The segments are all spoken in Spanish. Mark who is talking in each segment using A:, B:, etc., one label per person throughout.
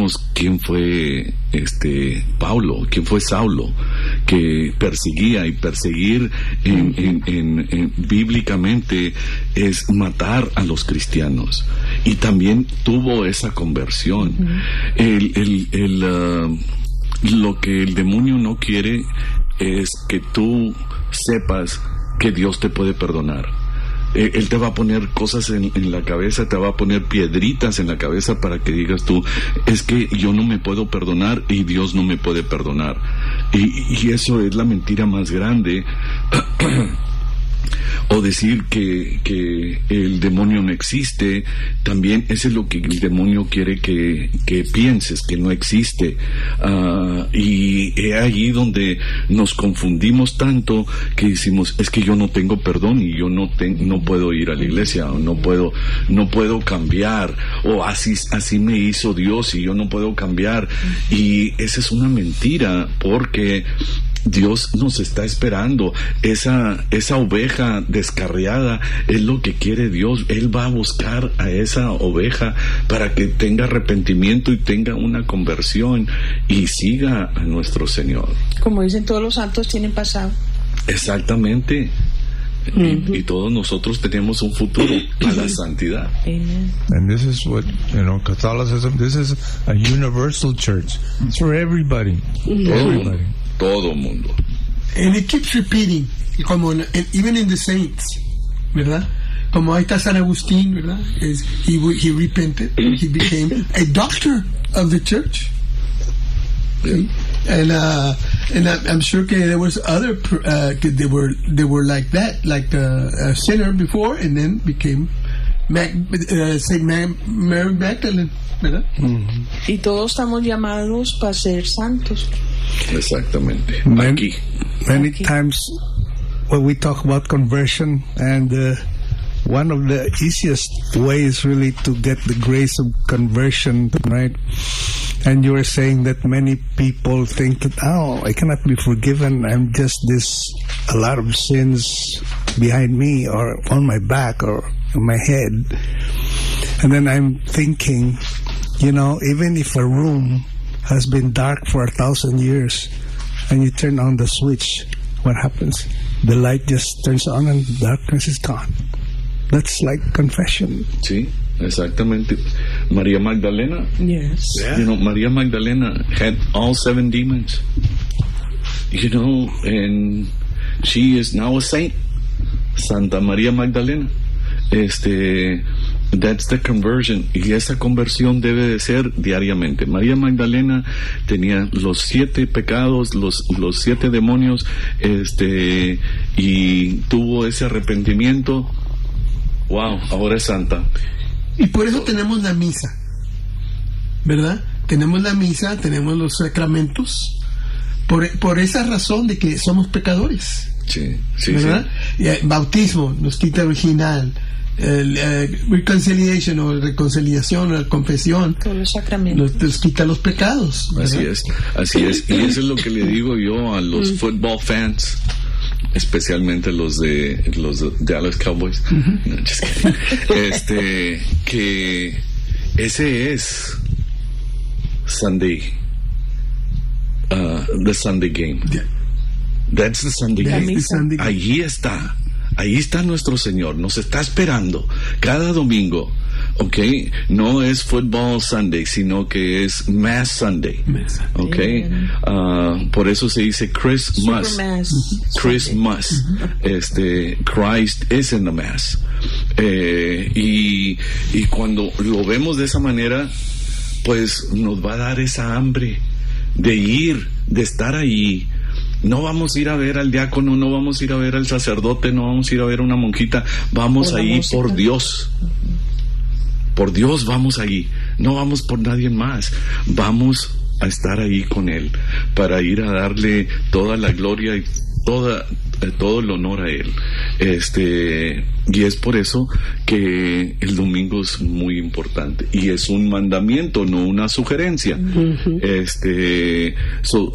A: vemos quién fue Pablo, quién fue Saulo, que perseguía, y perseguir bíblicamente es matar a los cristianos, y también tuvo esa conversión. Lo que el demonio no quiere es que tú sepas que Dios te puede perdonar. Él te va a poner cosas en la cabeza, te va a poner piedritas en la cabeza para que digas tú, es que yo no me puedo perdonar y Dios no me puede perdonar. Y eso es la mentira más grande. O decir que el demonio no existe, también eso es lo que el demonio quiere que pienses, que no existe. Y es ahí donde nos confundimos tanto, que decimos, es que yo no tengo perdón y yo no puedo ir a la iglesia, o no puedo cambiar, o así me hizo Dios y yo no puedo cambiar. Y esa es una mentira, porque Dios nos está esperando. Esa oveja descarriada es lo que quiere Dios. Él va a buscar a esa oveja para que tenga arrepentimiento y tenga una conversión y siga a nuestro Señor.
B: Como dicen, todos los santos tienen pasado.
A: Exactamente. Y todos nosotros tenemos un futuro a la santidad.
C: Amen. And this is what, Catholicism, this is a universal church. It's for everybody. Everybody.
A: Todo mundo.
D: And it keeps repeating, como even in the saints, ¿verdad? Como ahí está San Agustín, ¿verdad? He repented, he became a doctor of the church. Yeah. And I'm sure there was other they were like that, like a sinner before, and then became Saint Mary Magdalene, ¿verdad?
B: Mm-hmm. Y todos estamos llamados para ser santos.
A: Exactamente.
E: Many times when we talk about conversion, and one of the easiest ways really to get the grace of conversion, right? And you were saying that many people think that, I cannot be forgiven. I'm just a lot of sins behind me, or on my back, or on my head. And then I'm thinking, even if a room has been dark for 1,000 years, and you turn on the switch, what happens? The light just turns on and darkness is gone. That's like confession.
A: Sí, exactamente. María Magdalena.
B: Yes.
A: Yeah. María Magdalena had all 7 demons. And she is now a saint. Santa María Magdalena. That's the conversion, y esa conversión debe de ser diariamente. María Magdalena tenía los 7 pecados, los 7 demonios, y tuvo ese arrepentimiento. Wow, ahora es santa.
D: Y por eso tenemos la misa, ¿verdad? Tenemos la misa, tenemos los sacramentos, por esa razón de que somos pecadores.
A: Sí,
D: ¿verdad?
A: Sí.
D: Y bautismo nos quita original. Reconciliation o reconciliación o confesión,
B: todos los sacramentos,
D: nos quita los pecados, ¿verdad?
A: Así es, y eso es lo que le digo yo a los football fans, especialmente los de Dallas Cowboys. No, just kidding. Que ese es Sunday, the Sunday game. That's the Sunday game. Allí está. Ahí está nuestro Señor, nos está esperando cada domingo, ¿ok? No es Football Sunday, sino que es Mass Sunday, ¿ok? Por eso se dice Christmas. Christmas. Christ is in the Mass. Y cuando lo vemos de esa manera, pues nos va a dar esa hambre de ir, de estar ahí. No vamos a ir a ver al diácono, no vamos a ir a ver al sacerdote, no vamos a ir a ver a una monjita, vamos ahí por Dios. Por Dios vamos ahí, no vamos por nadie más, vamos a estar ahí con Él, para ir a darle toda la gloria y todo el honor a Él. Y es por eso que el domingo es muy importante, y es un mandamiento, no una sugerencia.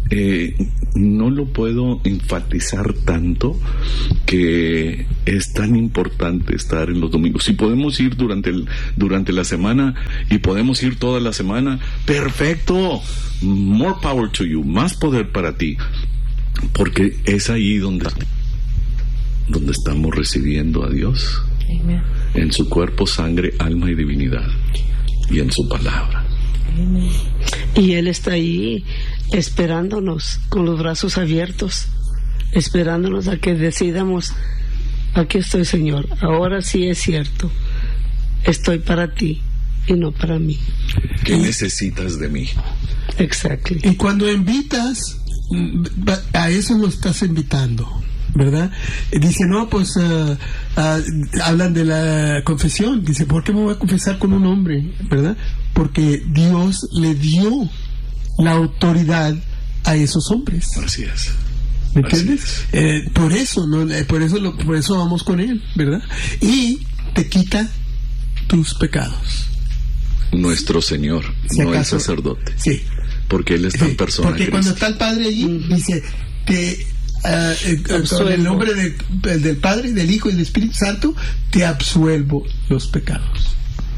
A: no lo puedo enfatizar tanto, que es tan importante estar en los domingos. Si podemos ir durante la semana y podemos ir toda la semana, perfecto, more power to you, más poder para ti, porque es ahí donde estamos recibiendo a Dios.
B: Amen.
A: En su cuerpo, sangre, alma y divinidad, y en su palabra.
B: Amen.
F: Y Él está ahí esperándonos con los brazos abiertos, esperándonos a que decidamos: aquí estoy, Señor, ahora sí es cierto, estoy para ti y no para mí.
A: ¿Qué necesitas de mí?
F: Exactly.
D: Y cuando invitas, a eso lo estás invitando, ¿verdad? Dice, no, pues hablan de la confesión. Dice, ¿por qué me voy a confesar con un hombre? ¿Verdad? Porque Dios le dio la autoridad a esos hombres.
A: Así es.
D: ¿Me entiendes? Por eso, ¿no? Por eso vamos con él, ¿verdad? Y te quita tus pecados.
A: Nuestro Señor,
D: Si
A: no
D: acaso,
A: el sacerdote.
D: Sí.
A: Porque Él está en persona.
D: Porque cuando está el Padre allí, dice que con el nombre del Padre, del Hijo y del Espíritu Santo, te absuelvo los pecados.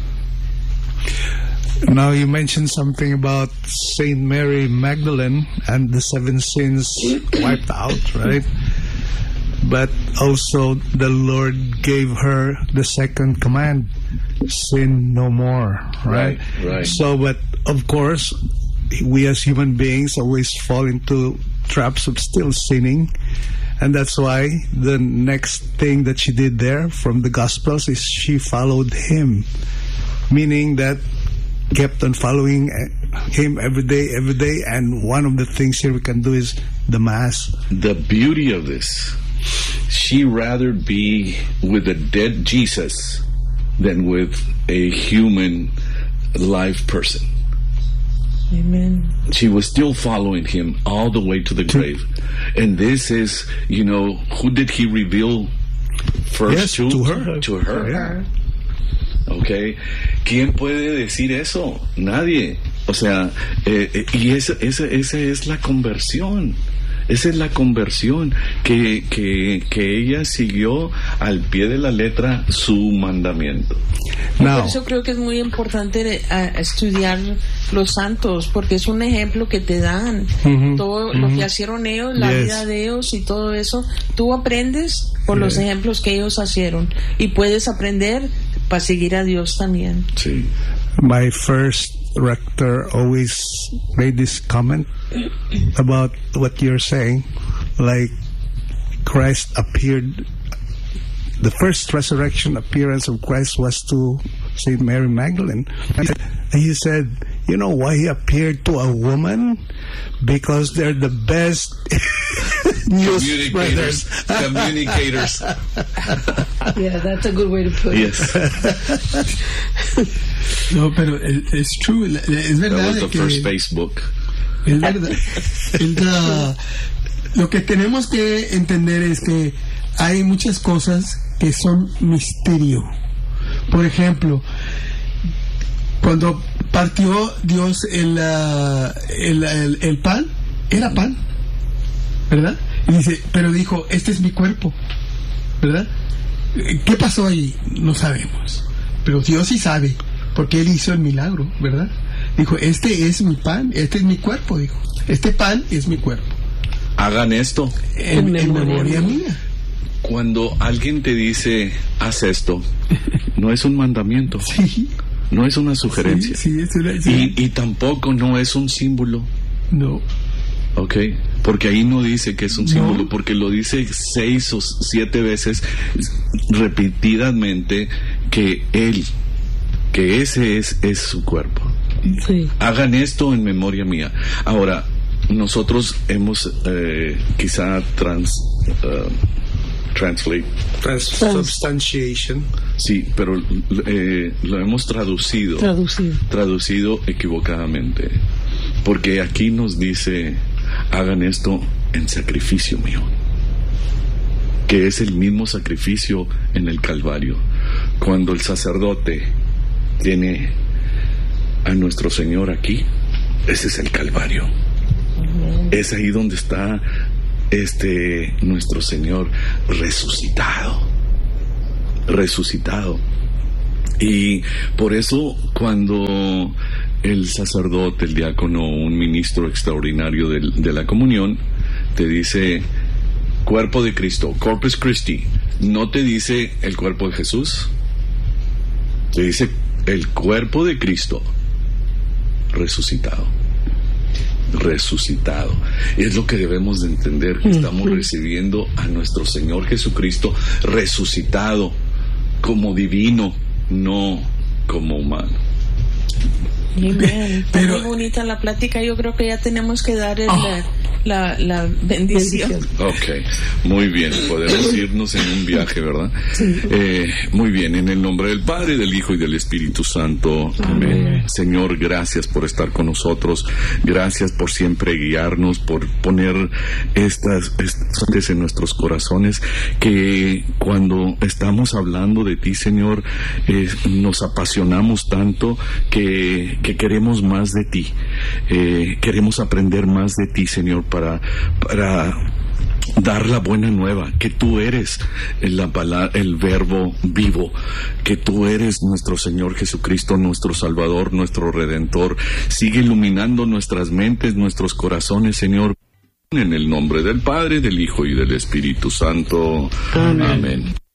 E: Now you mentioned something about Saint Mary Magdalene and the 7 sins wiped out, right? But also the Lord gave her the second command, sin no more, right?
A: Right.
E: So, but of course, we as human beings always fall into traps of still sinning. And that's why the next thing that she did there from the Gospels is she followed him, meaning that kept on following him every day, and one of the things here we can do is the Mass.
A: The beauty of this, she rather be with a dead Jesus than with a human live person.
B: Amen.
A: She was still following him all the way to the grave. And this is, who did he reveal first?
E: Yes, to her.
A: To her.
E: Yeah.
A: Okay. ¿Quién puede decir eso? Nadie. O sea, y esa es la conversión. Esa es la conversión, que ella siguió al pie de la letra su mandamiento.
B: Por eso creo que es muy importante estudiar los santos, porque es un ejemplo que te dan. Todo lo que hicieron ellos, la vida de ellos y todo eso, tú aprendes por los ejemplos que ellos hicieron, y puedes aprender para seguir a Dios también.
A: Sí.
E: My first rector always made this comment about what you're saying, like Christ appeared, the first resurrection appearance of Christ was to Saint Mary Magdalene, and he said, you know why he appeared to a woman? Because they're the best news spreaders.
A: Communicators.
F: Yeah, that's a good way to put it.
A: Yes.
D: No, pero es true, es verdad.
A: That was the first Facebook.
D: Es verdad. Lo que tenemos que entender es que hay muchas cosas que son misterio. Por ejemplo, cuando partió Dios el pan, era pan, ¿verdad? Y dice, pero dijo, este es mi cuerpo, ¿verdad? ¿Qué pasó ahí? No sabemos, pero Dios sí sabe, porque Él hizo el milagro, ¿verdad? Dijo, este es mi pan, este es mi cuerpo, dijo, este pan es mi cuerpo.
A: Hagan esto
D: en memoria mía.
A: Cuando alguien te dice, haz esto, no es un mandamiento.
D: Sí.
A: No es una sugerencia.
D: Sí,
A: y tampoco no es un símbolo.
D: No.
A: Ok, porque ahí no dice que es un símbolo, porque lo dice 6 o 7 veces repetidamente que ese es su cuerpo.
F: Sí.
A: Hagan esto en memoria mía. Ahora, nosotros hemos quizá
E: Transubstantiation.
A: Sí, pero lo hemos traducido equivocadamente, porque aquí nos dice, hagan esto en sacrificio mío, que es el mismo sacrificio en el Calvario. Cuando el sacerdote tiene a nuestro Señor aquí, ese es el Calvario. Es ahí donde está nuestro Señor resucitado. Y por eso cuando el sacerdote, el diácono, un ministro extraordinario de la comunión, te dice cuerpo de Cristo, Corpus Christi, no te dice el cuerpo de Jesús, te dice el cuerpo de Cristo resucitado. Es lo que debemos de entender, que estamos recibiendo a nuestro Señor Jesucristo resucitado como divino, no como humano.
B: Pero muy bonita la plática. Yo creo que ya tenemos que dar la bendición.
A: Ok, muy bien, podemos irnos en un viaje, ¿verdad? Sí. Muy bien, en el nombre del Padre, del Hijo y del Espíritu Santo. Amén. Señor, gracias por estar con nosotros, gracias por siempre guiarnos, por poner estas en nuestros corazones, que cuando estamos hablando de ti, Señor, nos apasionamos tanto que queremos más de ti, queremos aprender más de ti, Señor, para dar la buena nueva, que tú eres el verbo vivo, que tú eres nuestro Señor Jesucristo, nuestro Salvador, nuestro Redentor. Sigue iluminando nuestras mentes, nuestros corazones, Señor, en el nombre del Padre, del Hijo y del Espíritu Santo. Amén.